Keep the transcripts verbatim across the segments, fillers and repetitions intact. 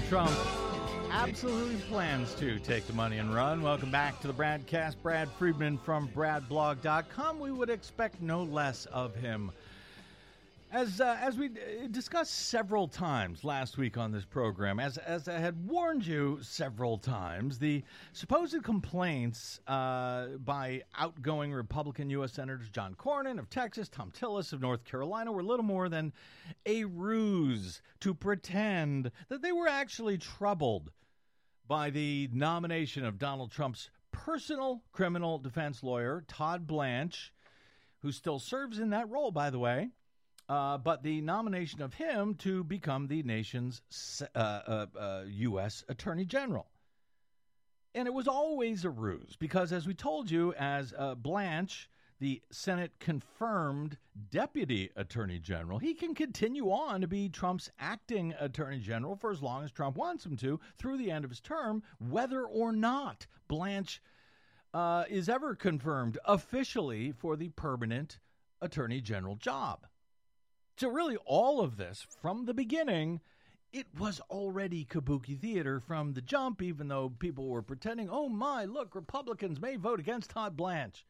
Trump absolutely plans to take the money and run. Welcome back to the Bradcast. Brad Friedman from brad blog dot com. We would expect no less of him. As uh, as we discussed several times last week on this program, as as I had warned you several times, the supposed complaints uh, by outgoing Republican U S Senators John Cornyn of Texas, Thom Tillis of North Carolina were little more than a ruse to pretend that they were actually troubled by the nomination of Donald Trump's personal criminal defense lawyer, Todd Blanche, who still serves in that role, by the way. Uh, but the nomination of him to become the nation's uh, uh, uh, U S Attorney General. And it was always a ruse because, as we told you, as uh, Blanche, the Senate-confirmed Deputy Attorney General, he can continue on to be Trump's acting Attorney General for as long as Trump wants him to through the end of his term, whether or not Blanche uh, is ever confirmed officially for the permanent Attorney General job. So really, all of this, from the beginning, it was already kabuki theater from the jump, even though people were pretending, oh my, look, Republicans may vote against Todd Blanche.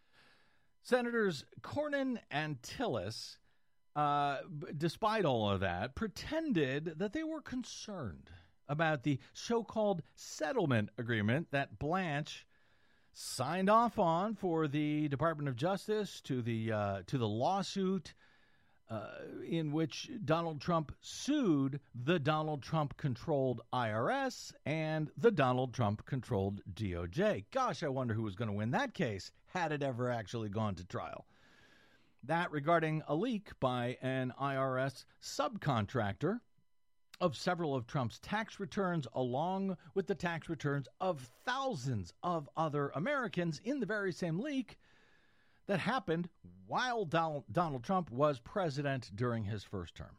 Senators Cornyn and Tillis, uh, despite all of that, pretended that they were concerned about the so-called settlement agreement that Blanche signed off on for the Department of Justice to the uh, to the lawsuit Uh, in which Donald Trump sued the Donald Trump-controlled I R S and the Donald Trump-controlled D O J. Gosh, I wonder who was going to win that case had it ever actually gone to trial. That regarding a leak by an I R S subcontractor of several of Trump's tax returns, along with the tax returns of thousands of other Americans in the very same leak that happened while Donald Trump was president during his first term.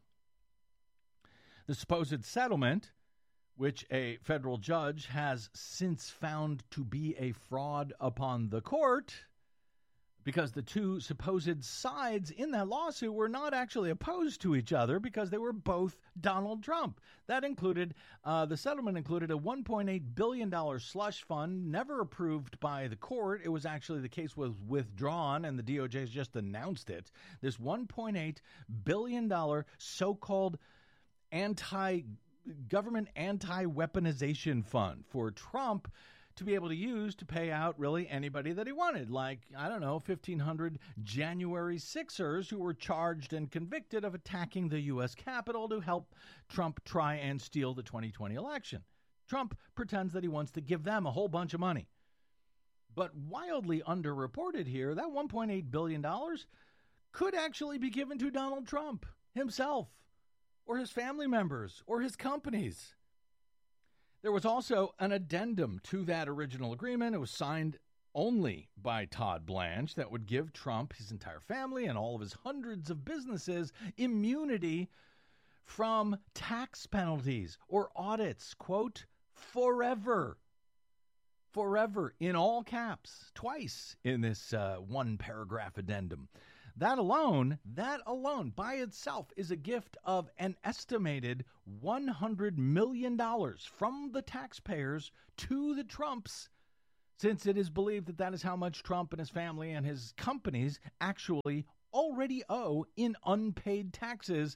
The supposed settlement, which a federal judge has since found to be a fraud upon the court, because the two supposed sides in that lawsuit were not actually opposed to each other because they were both Donald Trump. That included, uh, the settlement included a one point eight billion dollars slush fund, never approved by the court. It was actually, the case was withdrawn and the D O J has just announced it. This one point eight billion dollars so-called anti government anti-weaponization fund for Trump to be able to use to pay out really anybody that he wanted, like, I don't know, fifteen hundred January sixers who were charged and convicted of attacking the U S Capitol to help Trump try and steal the twenty twenty election. Trump pretends that he wants to give them a whole bunch of money. But wildly underreported here, that one point eight billion dollars could actually be given to Donald Trump himself or his family members or his companies. There was also an addendum to that original agreement. It was signed only by Todd Blanche that would give Trump, his entire family, and all of his hundreds of businesses immunity from tax penalties or audits, quote, forever. Forever, in all caps, twice in this uh, one paragraph addendum. That alone, that alone by itself is a gift of an estimated one hundred million dollars from the taxpayers to the Trumps, since it is believed that that is how much Trump and his family and his companies actually already owe in unpaid taxes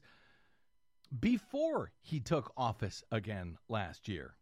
before he took office again last year.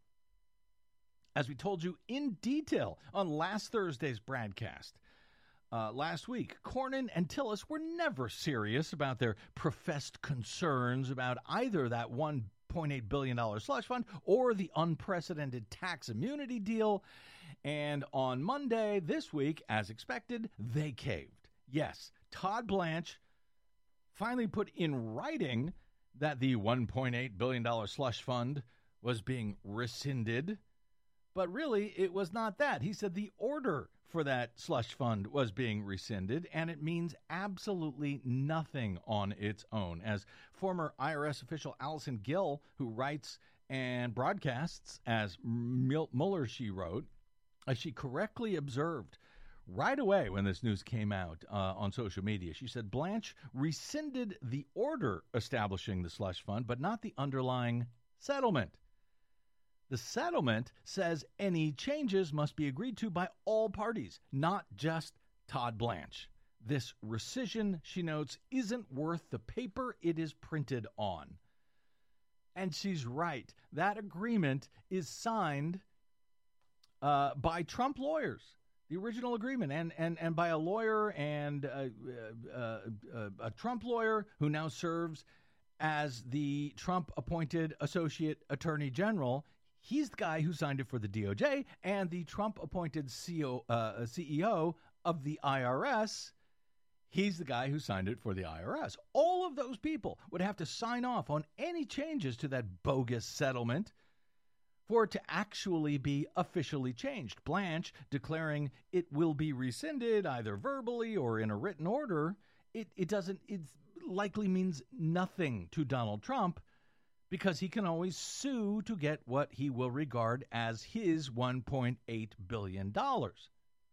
As we told you in detail on last Thursday's broadcast, Uh, last week, Cornyn and Tillis were never serious about their professed concerns about either that one point eight billion dollars slush fund or the unprecedented tax immunity deal. And on Monday this week, as expected, they caved. Yes, Todd Blanche finally put in writing that the one point eight billion dollars slush fund was being rescinded. But really, it was not that. He said the order for that slush fund was being rescinded, and it means absolutely nothing on its own. As former I R S official Allison Gill, who writes and broadcasts as Mueller, she wrote, as she correctly observed right away when this news came out uh, on social media, she said Blanche rescinded the order establishing the slush fund, but not the underlying settlement. The settlement says any changes must be agreed to by all parties, not just Todd Blanche. This rescission, she notes, isn't worth the paper it is printed on. And she's right. That agreement is signed uh, by Trump lawyers, the original agreement, and and, and by a lawyer and uh, uh, uh, a Trump lawyer who now serves as the Trump-appointed Associate Attorney General. He's the guy who signed it for the D O J, and the Trump-appointed C E O of the I R S. He's the guy who signed it for the I R S. All of those people would have to sign off on any changes to that bogus settlement for it to actually be officially changed. Blanche declaring it will be rescinded either verbally or in a written order, it, it doesn't, it likely means nothing to Donald Trump because he can always sue to get what he will regard as his one point eight billion dollars.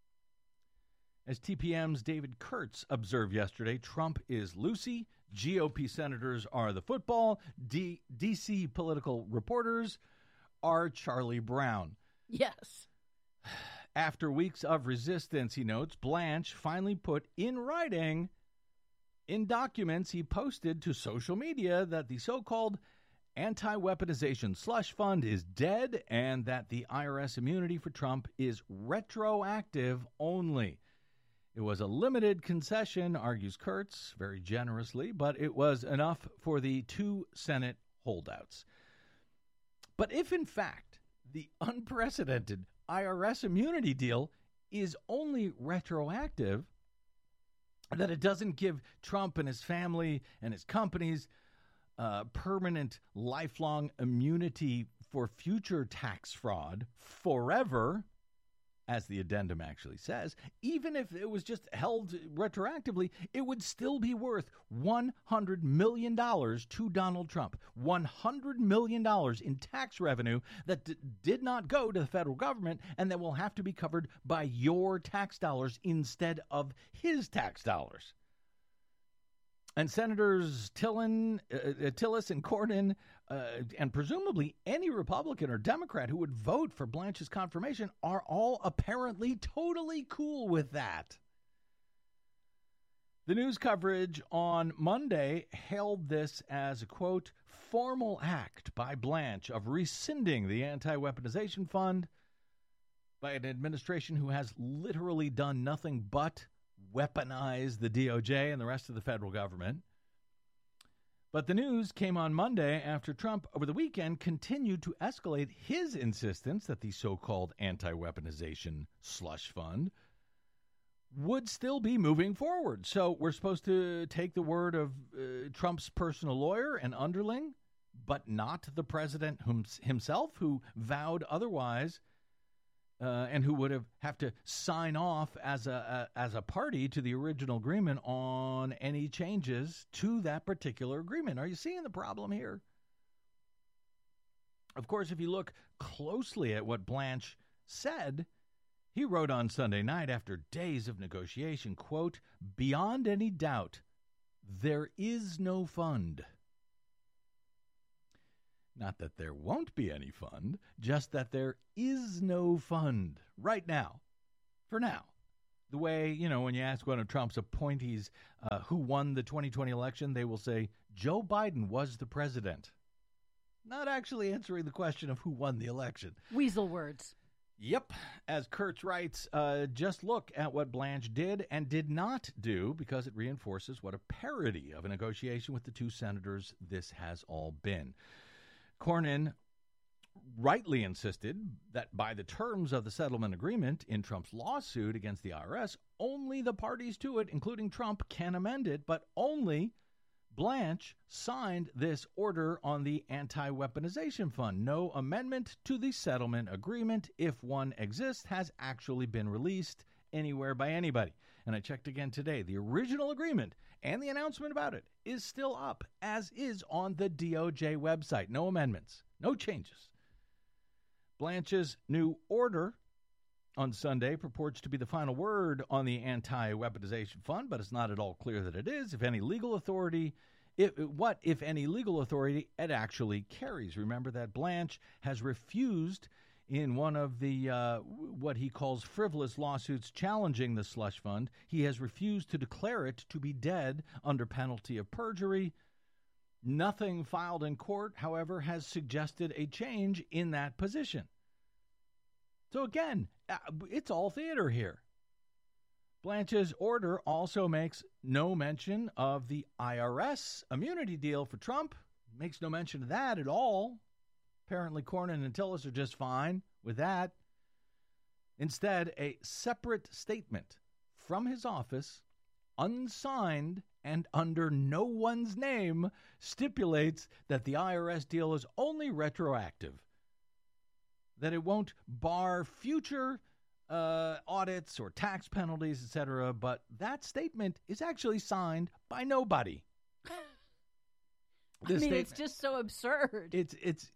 As T P M's David Kurtz observed yesterday, Trump is Lucy, G O P senators are the football, D- D.C. political reporters are Charlie Brown. Yes. After weeks of resistance, he notes, Blanche finally put in writing, in documents he posted to social media, that the so-called anti-weaponization slush fund is dead and that the I R S immunity for Trump is retroactive only. It was a limited concession, argues Kurtz, very generously, but it was enough for the two Senate holdouts. But if, in fact, the unprecedented I R S immunity deal is only retroactive, that it doesn't give Trump and his family and his companies uh, permanent, lifelong immunity for future tax fraud forever, as the addendum actually says, even if it was just held retroactively, it would still be worth one hundred million dollars to Donald Trump. one hundred million dollars in tax revenue that d- did not go to the federal government and that will have to be covered by your tax dollars instead of his tax dollars. And Senators Tillin, uh, Tillis and Cornyn, uh, and presumably any Republican or Democrat who would vote for Blanche's confirmation are all apparently totally cool with that. The news coverage on Monday hailed this as a, quote, formal act by Blanche of rescinding the anti-weaponization fund by an administration who has literally done nothing but weaponize the D O J and the rest of the federal government. But the news came on Monday after Trump, over the weekend, continued to escalate his insistence that the so-called anti-weaponization slush fund would still be moving forward. So we're supposed to take the word of uh, Trump's personal lawyer and underling, but not the president himself, who vowed otherwise, Uh, and who would have, have to sign off as a, a as a party to the original agreement on any changes to that particular agreement. Are you seeing the problem here? Of course, if you look closely at what Blanche said, he wrote on Sunday night after days of negotiation, quote, beyond any doubt, there is no fund. Not that there won't be any fund, just that there is no fund right now, for now. The way, you know, when you ask one of Trump's appointees uh, who won the twenty twenty election, they will say, Joe Biden was the president. Not actually answering the question of who won the election. Weasel words. Yep. As Kurtz writes, uh, just look at what Blanche did and did not do, because it reinforces what a parody of a negotiation with the two senators this has all been. Cornyn rightly insisted that by the terms of the settlement agreement in Trump's lawsuit against the I R S, only the parties to it, including Trump, can amend it, but only Blanche signed this order on the anti-weaponization fund. No amendment to the settlement agreement, if one exists, has actually been released anywhere by anybody. And I checked again today. The original agreement and the announcement about it is still up, as is on the D O J website. No amendments, no changes. Blanche's new order on Sunday purports to be the final word on the anti-weaponization fund, but it's not at all clear that it is. If any legal authority if, what, if any, legal authority it actually carries. Remember that Blanche has refused in one of the uh, what he calls frivolous lawsuits challenging the slush fund. He has refused to declare it to be dead under penalty of perjury. Nothing filed in court, however, has suggested a change in that position. So again, it's all theater here. Blanche's order also makes no mention of the I R S immunity deal for Trump. Makes no mention of that at all. Apparently, Cornyn and Tillis are just fine with that. Instead, a separate statement from his office, unsigned and under no one's name, stipulates that the I R S deal is only retroactive, that it won't bar future uh, audits or tax penalties, et cetera. But that statement is actually signed by nobody. I mean, it's just so absurd. It's it's.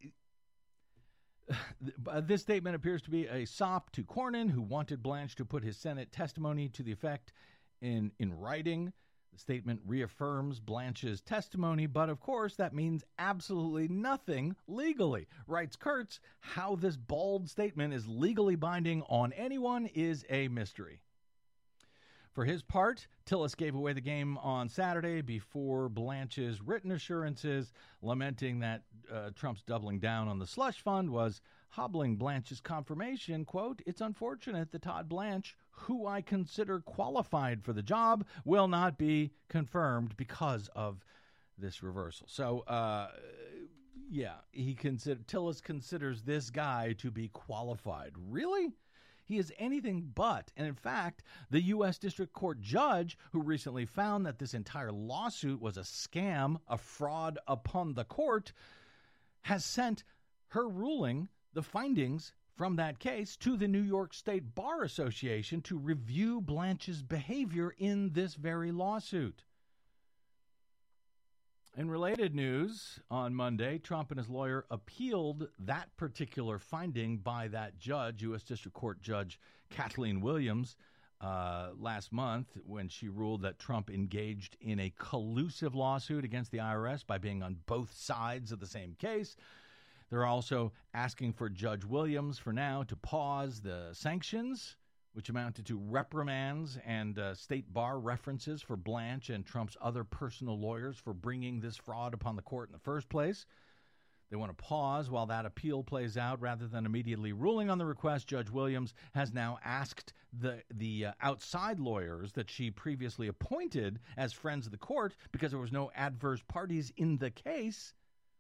Uh, this statement appears to be a sop to Cornyn, who wanted Blanche to put his Senate testimony to the effect in in writing. The statement reaffirms Blanche's testimony, but of course that means absolutely nothing legally. Writes Kurtz, how this bald statement is legally binding on anyone is a mystery. For his part, Tillis gave away the game on Saturday before Blanche's written assurances, lamenting that uh, Trump's doubling down on the slush fund was hobbling Blanche's confirmation. Quote, it's unfortunate that Todd Blanche, who I consider qualified for the job, will not be confirmed because of this reversal. So, uh, yeah, he consider, Tillis considers this guy to be qualified. Really? He is anything but. And in fact, the U S District Court judge who recently found that this entire lawsuit was a scam, a fraud upon the court, has sent her ruling, the findings from that case, to the New York State Bar Association to review Blanche's behavior in this very lawsuit. In related news, on Monday, Trump and his lawyer appealed that particular finding by that judge, U S District Court Judge Kathleen Williams, uh, last month when she ruled that Trump engaged in a collusive lawsuit against the I R S by being on both sides of the same case. They're also asking for Judge Williams, for now, to pause the sanctions, which amounted to reprimands and uh, state bar references for Blanche and Trump's other personal lawyers for bringing this fraud upon the court in the first place. They want to pause while that appeal plays out rather than immediately ruling on the request. Judge Williams has now asked the the uh, outside lawyers that she previously appointed as friends of the court, because there was no adverse parties in the case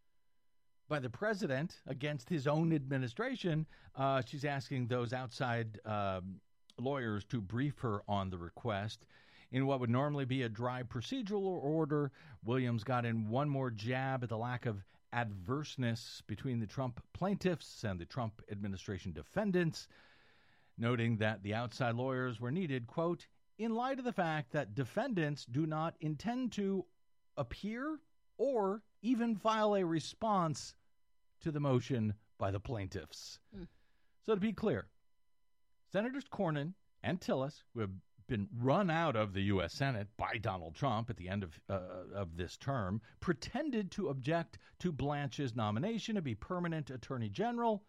by the president against his own administration. Uh, she's asking those outside uh, lawyers to brief her on the request. In what would normally be a dry procedural order, Williams got in one more jab at the lack of adverseness between the Trump plaintiffs and the Trump administration defendants, noting that the outside lawyers were needed, quote, in light of the fact that defendants do not intend to appear or even file a response to the motion by the plaintiffs. Mm. So to be clear, Senators Cornyn and Tillis, who have been run out of the U S Senate by Donald Trump at the end of uh, of this term, pretended to object to Blanche's nomination to be permanent attorney general,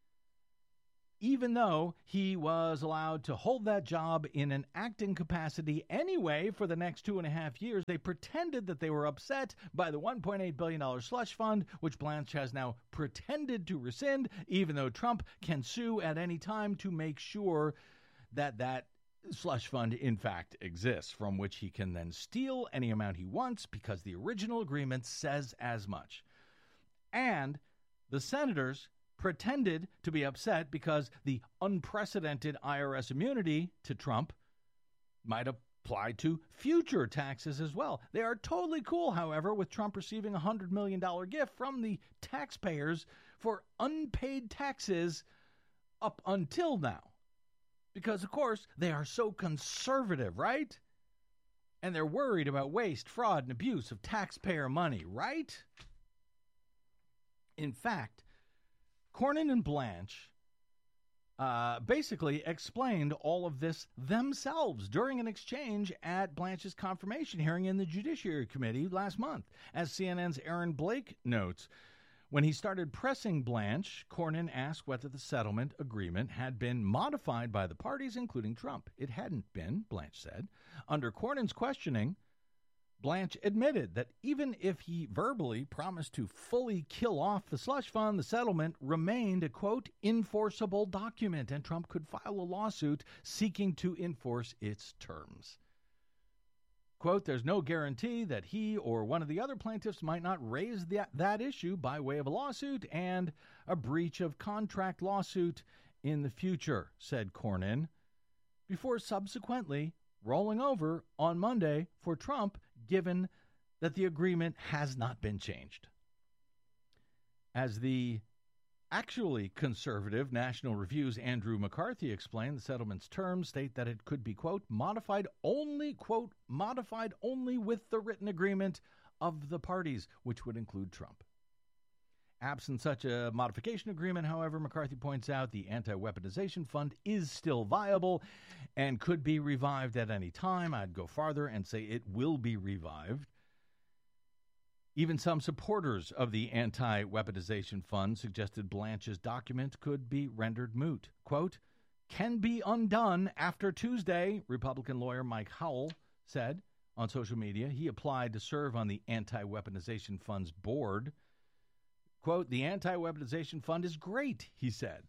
even though he was allowed to hold that job in an acting capacity anyway for the next two and a half years. They pretended that they were upset by the one point eight billion dollars slush fund, which Blanche has now pretended to rescind, even though Trump can sue at any time to make sure that that slush fund in fact exists, from which he can then steal any amount he wants because the original agreement says as much. And the senators pretended to be upset because the unprecedented I R S immunity to Trump might apply to future taxes as well. They are totally cool, however, with Trump receiving a one hundred million dollars gift from the taxpayers for unpaid taxes up until now. Because, of course, they are so conservative, right? And they're worried about waste, fraud, and abuse of taxpayer money, right? In fact, Cornyn and Blanche uh, basically explained all of this themselves during an exchange at Blanche's confirmation hearing in the Judiciary Committee last month. As C N N's Aaron Blake notes, when he started pressing Blanche, Cornyn asked whether the settlement agreement had been modified by the parties, including Trump. It hadn't been, Blanche said. Under Cornyn's questioning, Blanche admitted that even if he verbally promised to fully kill off the slush fund, the settlement remained a, quote, enforceable document, and Trump could file a lawsuit seeking to enforce its terms. Quote, there's no guarantee that he or one of the other plaintiffs might not raise that, that issue by way of a lawsuit and a breach of contract lawsuit in the future, said Cornyn, before subsequently rolling over on Monday for Trump, given that the agreement has not been changed. As the actually conservative National Review's Andrew McCarthy explained, the settlement's terms state that it could be, quote, modified only, quote, modified only with the written agreement of the parties, which would include Trump. Absent such a modification agreement, however, McCarthy points out the anti-weaponization fund is still viable and could be revived at any time. I'd go farther and say it will be revived. Even some supporters of the anti-weaponization fund suggested Blanche's document could be rendered moot. Quote, can be undone after Tuesday, Republican lawyer Mike Howell said on social media. He applied to serve on the anti-weaponization fund's board. Quote, the anti-weaponization fund is great, he said.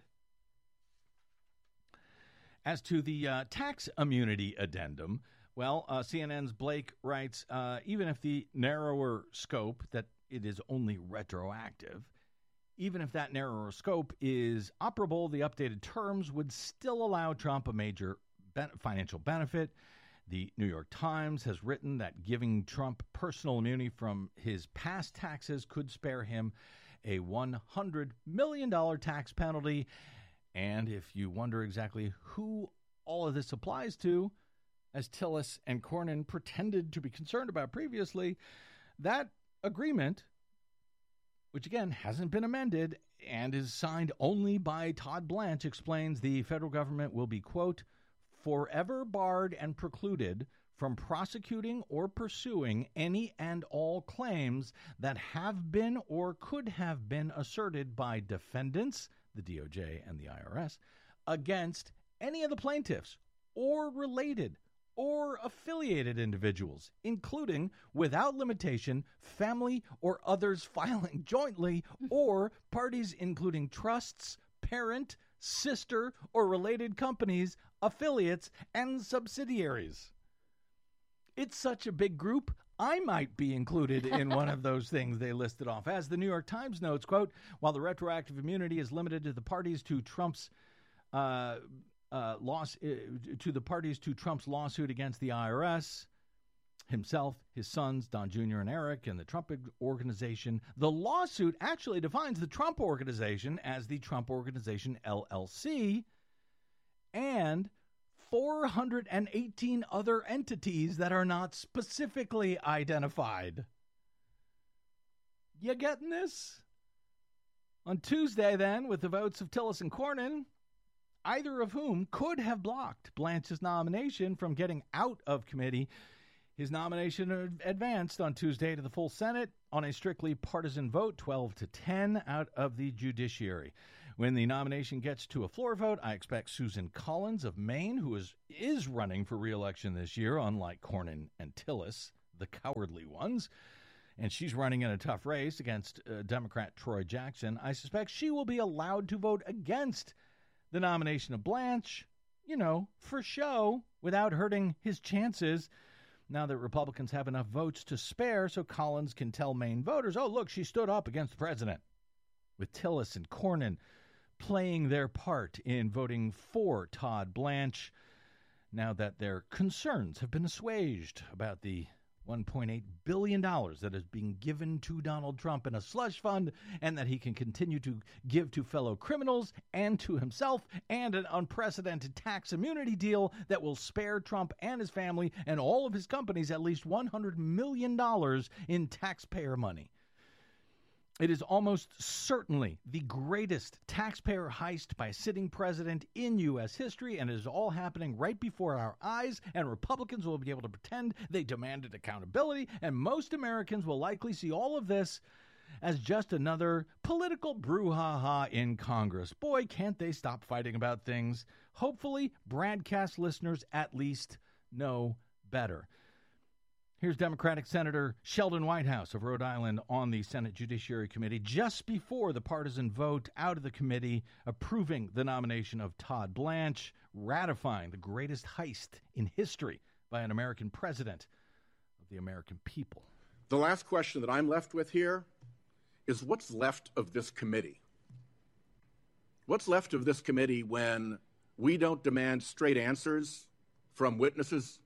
As to the uh, tax immunity addendum, well, uh, C N N's Blake writes, uh, even if the narrower scope, that it is only retroactive, even if that narrower scope is operable, the updated terms would still allow Trump a major ben- financial benefit. The New York Times has written that giving Trump personal immunity from his past taxes could spare him a one hundred million dollars tax penalty. And if you wonder exactly who all of this applies to, as Tillis and Cornyn pretended to be concerned about previously, that agreement, which again hasn't been amended and is signed only by Todd Blanche, explains the federal government will be, quote, forever barred and precluded from prosecuting or pursuing any and all claims that have been or could have been asserted by defendants, the D O J and the I R S, against any of the plaintiffs or related or affiliated individuals, including, without limitation, family or others filing jointly, or parties including trusts, parent, sister, or related companies, affiliates, and subsidiaries. It's such a big group, I might be included in one of those things they listed off. As the New York Times notes, quote, while the retroactive immunity is limited to the parties to Trump's uh, uh, loss, uh, to the parties to Trump's lawsuit against the I R S, himself, his sons, Don Junior and Eric, and the Trump Organization, the lawsuit actually defines the Trump Organization as the Trump Organization L L C and four hundred eighteen other entities that are not specifically identified. You getting this? On Tuesday, then, with the votes of Tillis and Cornyn, either of whom could have blocked Blanche's nomination from getting out of committee, his nomination advanced on Tuesday to the full Senate on a strictly partisan vote, twelve to ten out of the judiciary. When the nomination gets to a floor vote, I expect Susan Collins of Maine, who is, is running for re-election this year, unlike Cornyn and Tillis, the cowardly ones, and she's running in a tough race against uh, Democrat Troy Jackson. I suspect she will be allowed to vote against the nomination of Blanche, you know, for show, without hurting his chances, now that Republicans have enough votes to spare so Collins can tell Maine voters, oh, look, she stood up against the president. With Tillis and Cornyn playing their part in voting for Todd Blanche, now that their concerns have been assuaged about the one point eight billion dollars that is being given to Donald Trump in a slush fund, and that he can continue to give to fellow criminals and to himself, and an unprecedented tax immunity deal that will spare Trump and his family and all of his companies at least one hundred million dollars in taxpayer money. It is almost certainly the greatest taxpayer heist by a sitting president in U S history, and it is all happening right before our eyes, and Republicans will be able to pretend they demanded accountability, and most Americans will likely see all of this as just another political brouhaha in Congress. Boy, can't they stop fighting about things. Hopefully, Bradcast listeners at least know better. Here's Democratic Senator Sheldon Whitehouse of Rhode Island on the Senate Judiciary Committee just before the partisan vote out of the committee approving the nomination of Todd Blanche, ratifying the greatest heist in history by an American president of the American people. The last question that I'm left with here is what's left of this committee? What's left of this committee when we don't demand straight answers from witnesses?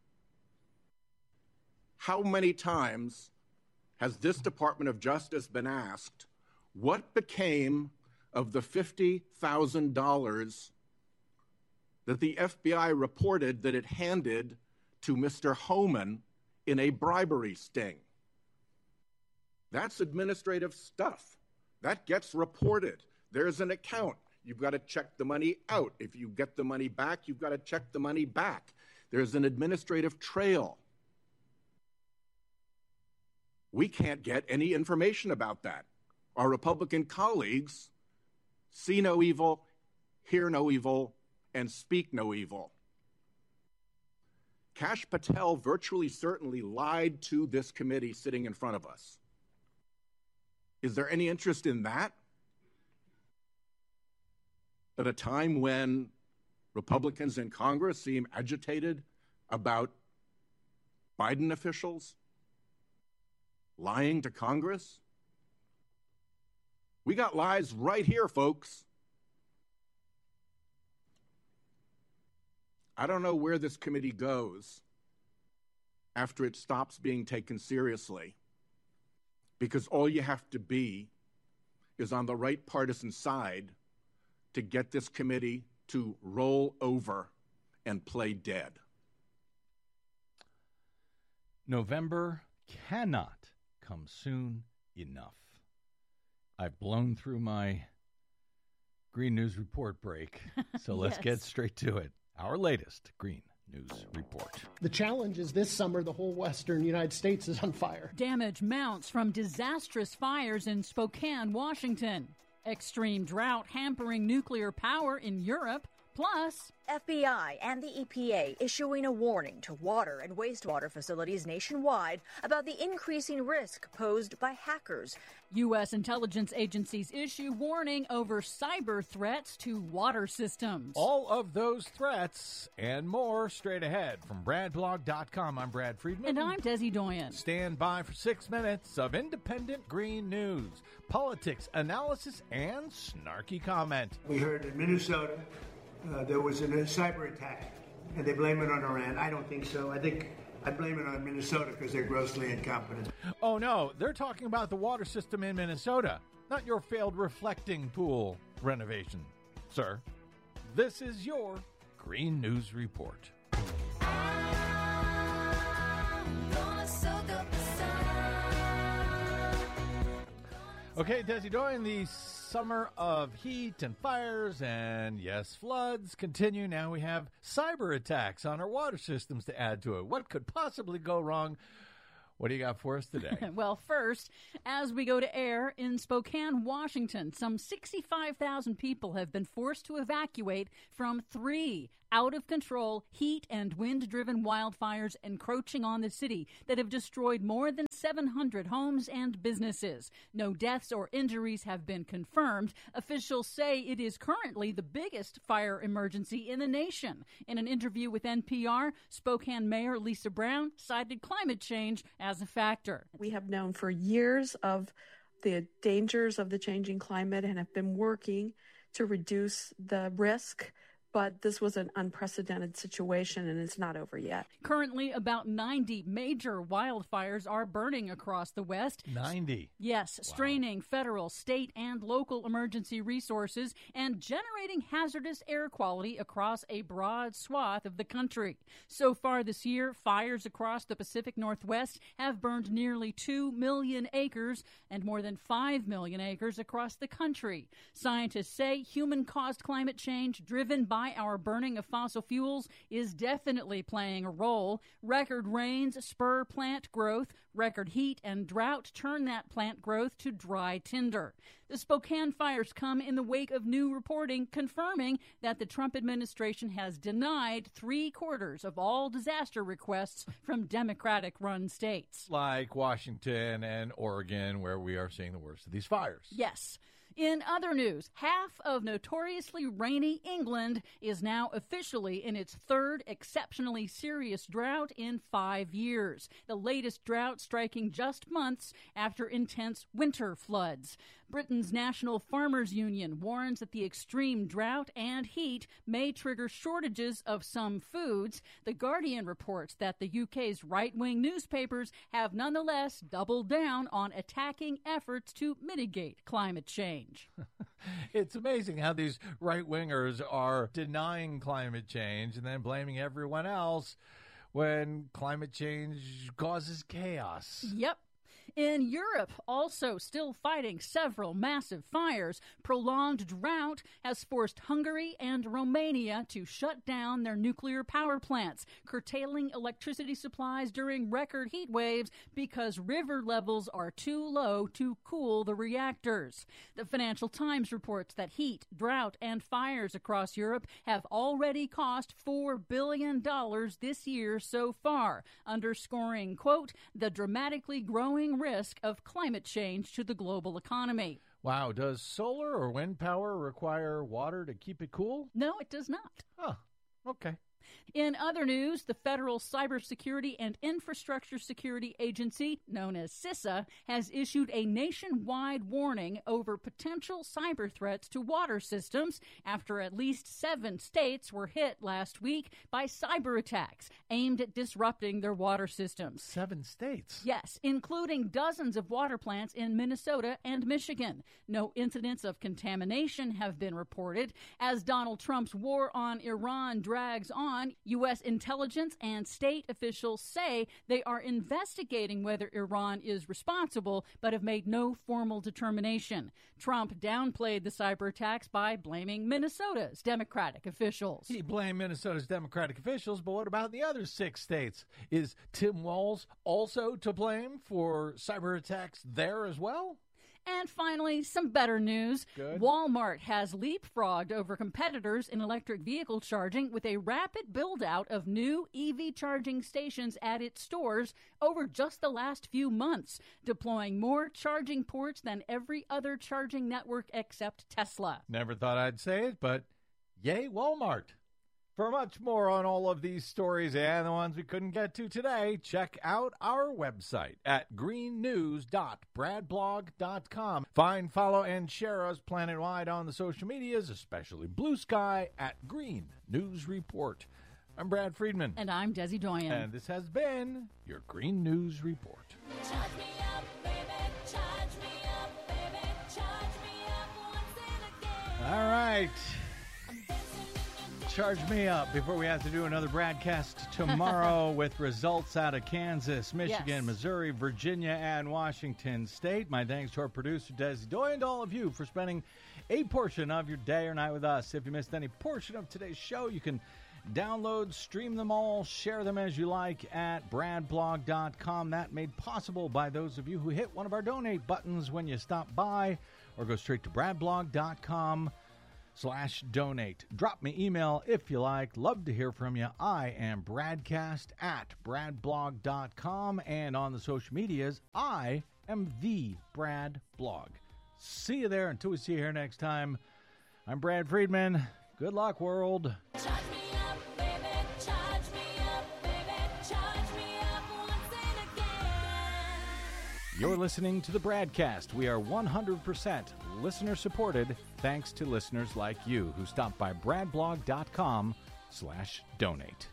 How many times has this Department of Justice been asked what became of the fifty thousand dollars that the F B I reported that it handed to Mister Homan in a bribery sting? That's administrative stuff. That gets reported. There's an account. You've got to check the money out. If you get the money back, you've got to check the money back. There's an administrative trail. We can't get any information about that. Our Republican colleagues see no evil, hear no evil, and speak no evil. Kash Patel virtually certainly lied to this committee sitting in front of us. Is there any interest in that? At a time when Republicans in Congress seem agitated about Biden officials lying to Congress? We got lies right here, folks. I don't know where this committee goes after it stops being taken seriously, because all you have to be is on the right partisan side to get this committee to roll over and play dead. November cannot come soon enough. I've blown through my Green News Report break, so let's Yes. get straight to it. Our latest Green News Report. The challenge is this summer the whole western United States is on fire. Damage mounts from disastrous fires in Spokane, Washington. Extreme drought hampering nuclear power in Europe. Plus, F B I and the E P A issuing a warning to water and wastewater facilities nationwide about the increasing risk posed by hackers. U S intelligence agencies issue warning over cyber threats to water systems. All of those threats and more straight ahead from Brad Blog dot com. I'm Brad Friedman. And I'm Desi Doyen. Stand by for six minutes of independent green news, politics, analysis, and snarky comment. We heard in Minnesota uh, there was a cyber attack, and they blame it on Iran. I don't think so. I think I blame it on Minnesota because they're grossly incompetent. Oh, no, they're talking about the water system in Minnesota, not your failed reflecting pool renovation, sir. This is your Green News Report. Okay, Desi Doyen, the summer of heat and fires and, yes, floods continue. Now we have cyber attacks on our water systems to add to it. What could possibly go wrong? What do you got for us today? Well, first, as we go to air, in Spokane, Washington, some sixty-five thousand people have been forced to evacuate from three out-of-control heat and wind-driven wildfires encroaching on the city that have destroyed more than seven hundred homes and businesses. No deaths or injuries have been confirmed. Officials say it is currently the biggest fire emergency in the nation. In an interview with N P R, Spokane Mayor Lisa Brown cited climate change as a factor. We have known for years of the dangers of the changing climate and have been working to reduce the risk but this was an unprecedented situation, and it's not over yet. Currently, about ninety major wildfires are burning across the West. ninety? Yes, wow. Straining federal, state, and local emergency resources and generating hazardous air quality across a broad swath of the country. So far this year, fires across the Pacific Northwest have burned nearly two million acres and more than five million acres across the country. Scientists say human-caused climate change driven by our burning of fossil fuels is definitely playing a role. Record rains spur plant growth. Record heat and drought turn that plant growth to dry tinder. The Spokane fires come in the wake of new reporting confirming that the Trump administration has denied three quarters of all disaster requests from Democratic-run states. Like Washington and Oregon, where we are seeing the worst of these fires. Yes. In other news, half of notoriously rainy England is now officially in its third exceptionally serious drought in five years, the latest drought striking just months after intense winter floods. Britain's National Farmers Union warns that the extreme drought and heat may trigger shortages of some foods. The Guardian reports that the U K's right-wing newspapers have nonetheless doubled down on attacking efforts to mitigate climate change. It's amazing how these right-wingers are denying climate change and then blaming everyone else when climate change causes chaos. Yep. In Europe, also still fighting several massive fires, prolonged drought has forced Hungary and Romania to shut down their nuclear power plants, curtailing electricity supplies during record heat waves because river levels are too low to cool the reactors. The Financial Times reports that heat, drought, and fires across Europe have already cost four billion dollars this year so far, underscoring, quote, the dramatically growing risk of climate change to the global economy. Wow. Does solar or wind power require water to keep it cool? No, it does not. Oh, okay. In other news, the Federal Cybersecurity and Infrastructure Security Agency, known as CISA, has issued a nationwide warning over potential cyber threats to water systems after at least seven states were hit last week by cyber attacks aimed at disrupting their water systems. Seven states? Yes, including dozens of water plants in Minnesota and Michigan. No incidents of contamination have been reported. As Donald Trump's war on Iran drags on, U S intelligence and state officials say they are investigating whether Iran is responsible, but have made no formal determination. Trump downplayed the cyber attacks by blaming Minnesota's Democratic officials. He blamed Minnesota's Democratic officials, but what about the other six states? Is Tim Walz also to blame for cyber attacks there as well? And finally, some better news. Good. Walmart has leapfrogged over competitors in electric vehicle charging with a rapid build-out of new E V charging stations at its stores over just the last few months, deploying more charging ports than every other charging network except Tesla. Never thought I'd say it, but yay, Walmart. For much more on all of these stories and the ones we couldn't get to today, check out our website at green news dot brad blog dot com. Find, follow, and share us planet-wide on the social medias, especially Blue Sky at Green News Report. I'm Brad Friedman. And I'm Desi Doyen. And this has been your Green News Report. Charge me up, baby, charge me up, baby, charge me up once and again. All right. Charge me up before we have to do another broadcast tomorrow with results out of Kansas, Michigan, Yes. Missouri, Virginia, and Washington State. My thanks to our producer, Desi Doyen, and to all of you for spending a portion of your day or night with us. If you missed any portion of today's show, you can download, stream them all, share them as you like at brad blog dot com. That made possible by those of you who hit one of our donate buttons when you stop by, or go straight to brad blog dot com. slash donate. Drop me email if you like. Love to hear from you. I am Bradcast at brad blog dot com, and on the social medias, I am the Brad Blog. See you there. Until we see you here next time, I'm Brad Friedman. Good luck, world. Charge me up, baby, charge me up, baby, charge me up once and again. You're listening to the Bradcast. We are one hundred percent listener-supported thanks to listeners like you who stop by bradblog.com slash donate.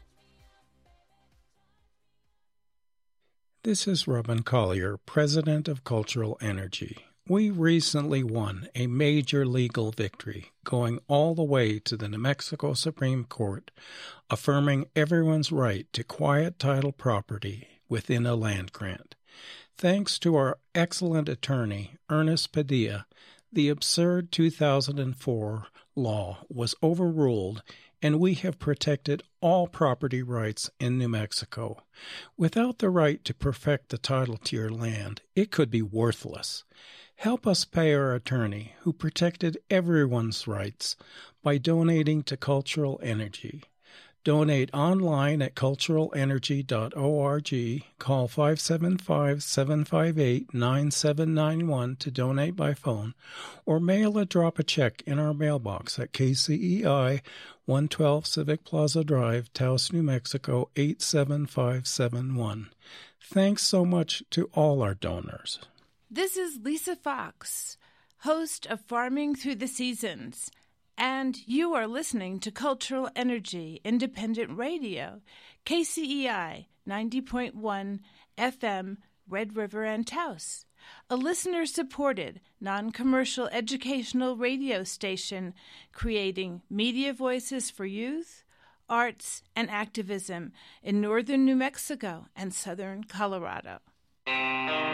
This is Robin Collier, President of Cultural Energy. We recently won a major legal victory, going all the way to the New Mexico Supreme Court, affirming everyone's right to quiet title property within a land grant. Thanks to our excellent attorney, Ernest Padilla, the absurd two thousand four law was overruled, and we have protected all property rights in New Mexico. Without the right to perfect the title to your land, it could be worthless. Help us pay our attorney, who protected everyone's rights, by donating to Cultural Energy. Donate online at cultural energy dot org, call five seven five, seven five eight, nine seven nine one to donate by phone, or mail or drop a check in our mailbox at K C E I, one twelve Civic Plaza Drive, Taos, New Mexico, eight seven five seven one. Thanks so much to all our donors. This is Lisa Fox, host of Farming Through the Seasons, and you are listening to Cultural Energy Independent Radio, K C E I ninety point one F M, Red River and Taos, a listener-supported, non-commercial educational radio station creating media voices for youth, arts, and activism in northern New Mexico and southern Colorado.